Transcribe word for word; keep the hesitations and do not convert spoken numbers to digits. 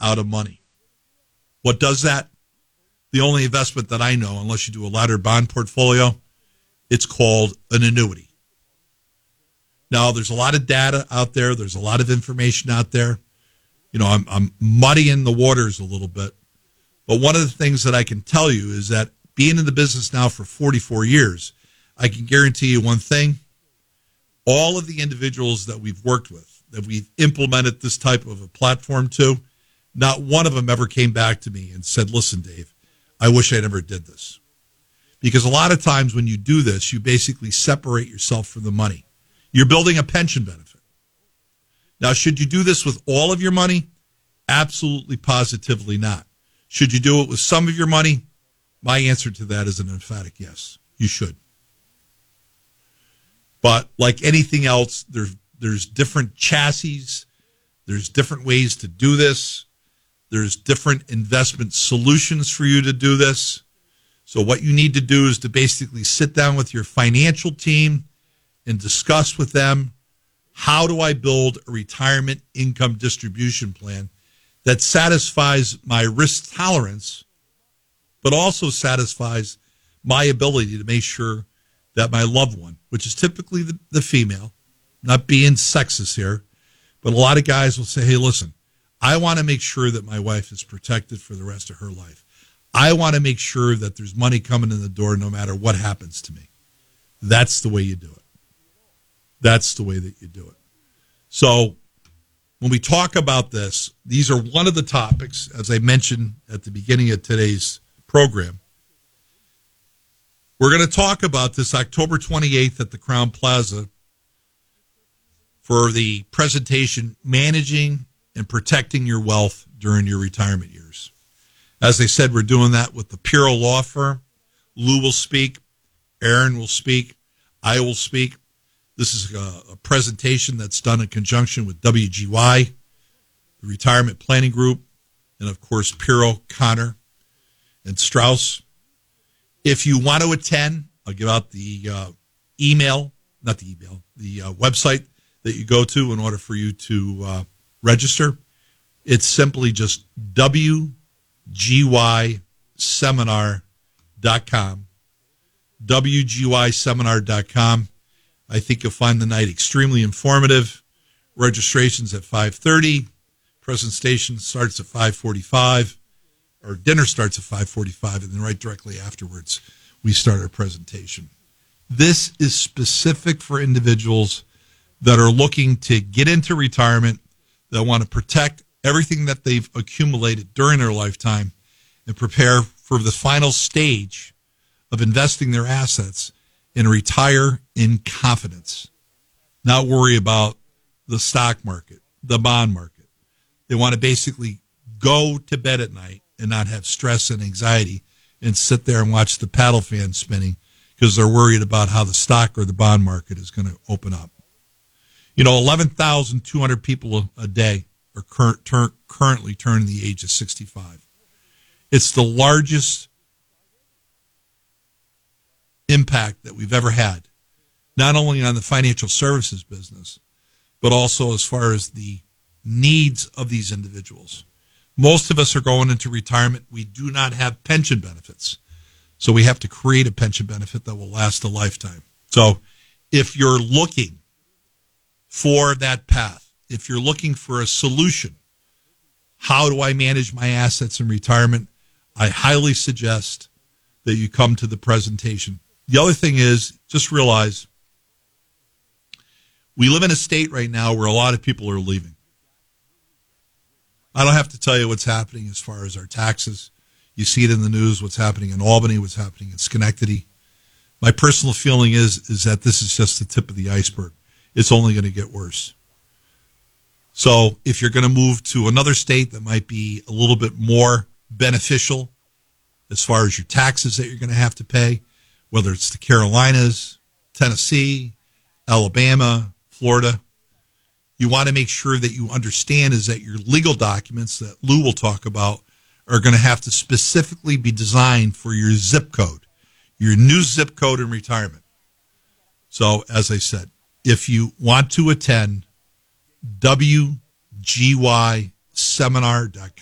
out of money. What does that? The only investment that I know, unless you do a laddered bond portfolio, it's called an annuity. Now, there's a lot of data out there. There's a lot of information out there. You know, I'm, I'm muddying the waters a little bit. But one of the things that I can tell you is that being in the business now for forty-four years, I can guarantee you one thing. All of the individuals that we've worked with, that we've implemented this type of a platform to, not one of them ever came back to me and said, listen, Dave, I wish I never did this. Because a lot of times when you do this, you basically separate yourself from the money. You're building a pension benefit. Now, should you do this with all of your money? Absolutely, positively not. Should you do it with some of your money? My answer to that is an emphatic yes. You should. But like anything else, there's, there's different chassis. There's different ways to do this. There's different investment solutions for you to do this. So what you need to do is to basically sit down with your financial team and discuss with them, how do I build a retirement income distribution plan that satisfies my risk tolerance, but also satisfies my ability to make sure that my loved one, which is typically the, the female, not being sexist here, but a lot of guys will say, hey, listen, I want to make sure that my wife is protected for the rest of her life. I want to make sure that there's money coming in the door no matter what happens to me. That's the way you do it. That's the way that you do it. So when we talk about this, these are one of the topics, as I mentioned at the beginning of today's program. We're going to talk about this October twenty-eighth at the Crowne Plaza for the presentation, Managing and Protecting Your Wealth During Your Retirement Years. As I said, we're doing that with the Piro Law Firm. Lou will speak. Aaron will speak. I will speak. This is a, a presentation that's done in conjunction with W G Y, the Retirement Planning Group, and, of course, Piro, Connor, and Strauss. If you want to attend, I'll give out the uh, email, not the email, the uh, website that you go to in order for you to uh, register. It's simply just W G Y seminar dot com, W G Y seminar dot com. I think you'll find the night extremely informative. Registration's at five thirty. Presentation starts at five forty-five, or dinner starts at five forty-five, and then right directly afterwards, we start our presentation. This is specific for individuals that are looking to get into retirement, that want to protect everything that they've accumulated during their lifetime and prepare for the final stage of investing their assets and retire in confidence, not worry about the stock market, the bond market. They want to basically go to bed at night and not have stress and anxiety and sit there and watch the paddle fan spinning because they're worried about how the stock or the bond market is going to open up. You know, eleven thousand two hundred people a day are cur- tur- currently turning the age of sixty-five. It's the largest impact that we've ever had, not only on the financial services business, but also as far as the needs of these individuals. Most of us are going into retirement. We do not have pension benefits. So we have to create a pension benefit that will last a lifetime. So if you're looking for that path, if you're looking for a solution, how do I manage my assets in retirement? I highly suggest that you come to the presentation. The other thing is, just realize we live in a state right now where a lot of people are leaving. I don't have to tell you what's happening as far as our taxes. You see it in the news, what's happening in Albany, what's happening in Schenectady. My personal feeling is, is that this is just the tip of the iceberg. It's only going to get worse. So if you're going to move to another state that might be a little bit more beneficial as far as your taxes that you're going to have to pay, whether it's the Carolinas, Tennessee, Alabama, Florida, you want to make sure that you understand is that your legal documents that Lou will talk about are going to have to specifically be designed for your zip code, your new zip code in retirement. So, as I said, if you want to attend, W G Y seminar dot com.